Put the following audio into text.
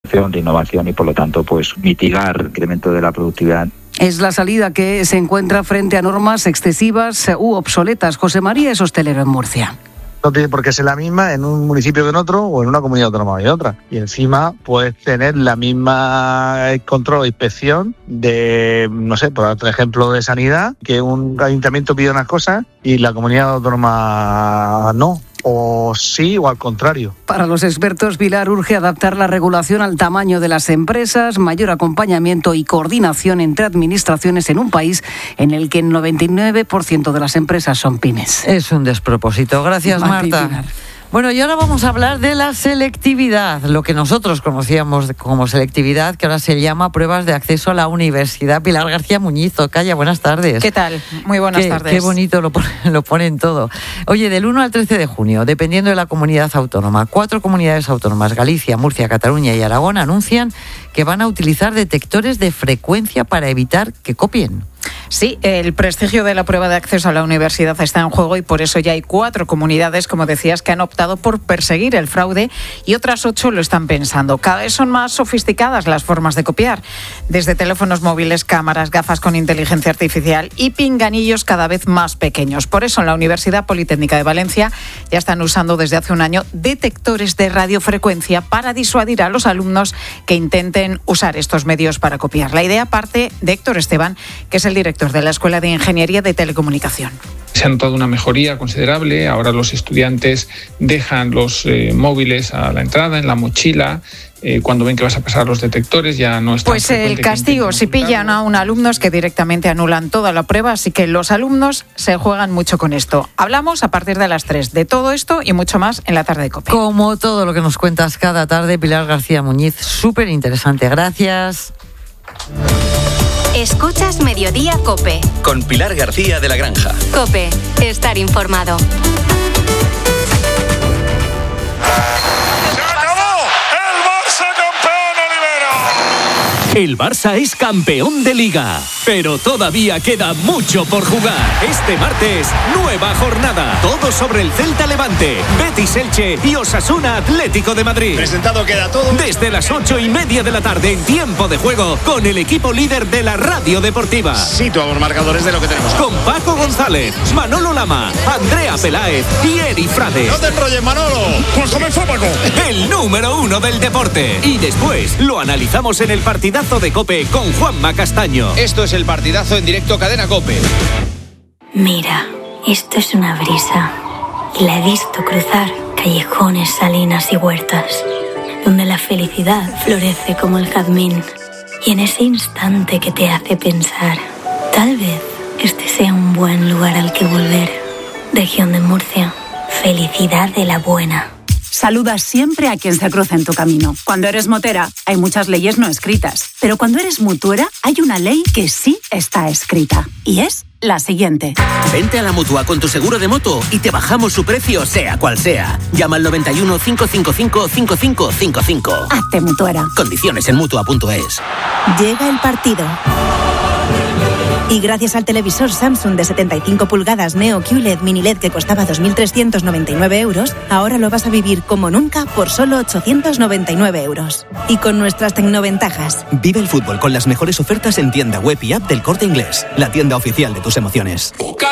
producción, de innovación y por lo tanto pues mitigar el incremento de la productividad. Es la salida que se encuentra frente a normas excesivas u obsoletas. José María es hostelero en Murcia. No tiene por qué ser la misma en un municipio que en otro o en una comunidad autónoma que en otra. Y encima puedes tener la misma control o inspección de, no sé, por otro ejemplo de sanidad, que un ayuntamiento pide unas cosas y la comunidad autónoma no. O sí o al contrario. Para los expertos, Pilar urge adaptar la regulación al tamaño de las empresas, mayor acompañamiento y coordinación entre administraciones en un país en el que el 99% de las empresas son pymes. Es un despropósito. Gracias, Marta. Pilar. Bueno, y ahora vamos a hablar de la selectividad, lo que nosotros conocíamos como selectividad, que ahora se llama pruebas de acceso a la universidad. Pilar García Muñiz, Calla, buenas tardes. ¿Qué tal? Muy buenas tardes. Qué bonito lo ponen todo. Oye, del 1 al 13 de junio, dependiendo de la comunidad autónoma, 4 comunidades autónomas, Galicia, Murcia, Cataluña y Aragón, anuncian que van a utilizar detectores de frecuencia para evitar que copien. Sí, el prestigio de la prueba de acceso a la universidad está en juego y por eso ya hay 4 comunidades, como decías, que han optado por perseguir el fraude y otras 8 lo están pensando. Cada vez son más sofisticadas las formas de copiar, desde teléfonos móviles, cámaras, gafas con inteligencia artificial y pinganillos cada vez más pequeños. Por eso en la Universidad Politécnica de Valencia ya están usando desde hace un año detectores de radiofrecuencia para disuadir a los alumnos que intenten usar estos medios para copiar. La idea parte de Héctor Esteban, que es el director de la Escuela de Ingeniería de Telecomunicación. Se ha notado una mejoría considerable. Ahora los estudiantes dejan los móviles a la entrada, en la mochila. Cuando ven que vas a pasar los detectores ya no está. Pues el castigo, si pillan a un alumno, es que directamente anulan toda la prueba, así que los alumnos se juegan mucho con esto. Hablamos a partir de las 3 de todo esto y mucho más en la tarde de COPE. Como todo lo que nos cuentas cada tarde, Pilar García Muñiz, súper interesante. Gracias. Escuchas Mediodía COPE. Con Pilar García de la Granja. COPE, estar informado. El Barça es campeón de Liga, pero todavía queda mucho por jugar. Este martes, nueva jornada. Todo sobre el Celta Levante, Betis Elche y Osasuna Atlético de Madrid. Presentado queda todo. Desde las 8:30 de la tarde en tiempo de juego con el equipo líder de la radio deportiva. Situamos marcadores de lo que tenemos. Con Paco González, Manolo Lama, Andrea Peláez y Eri Frade. No te enrolles, Manolo. Pues comenzó Paco. El número 1 del deporte. Y después lo analizamos en el partidazo de COPE con Juanma Castaño. Esto es el partidazo en directo Cadena COPE. Mira, esto es una brisa y la he visto cruzar callejones, salinas y huertas, donde la felicidad florece como el jazmín. Y en ese instante que te hace pensar, tal vez este sea un buen lugar al que volver. Región de Murcia, felicidad de la buena. Saluda siempre a quien se cruza en tu camino. Cuando eres motera, hay muchas leyes no escritas. Pero cuando eres mutuera, hay una ley que sí está escrita. Y es la siguiente. Vente a la Mutua con tu seguro de moto y te bajamos su precio, sea cual sea. Llama al 91 555 5555. Hazte mutuera. Condiciones en Mutua.es. Llega el partido. Y gracias al televisor Samsung de 75 pulgadas Neo QLED Mini LED que costaba 2.399 euros, ahora lo vas a vivir como nunca por solo 899 euros. Y con nuestras tecnoventajas. Vive el fútbol con las mejores ofertas en tienda web y app del Corte Inglés, la tienda oficial de tus emociones.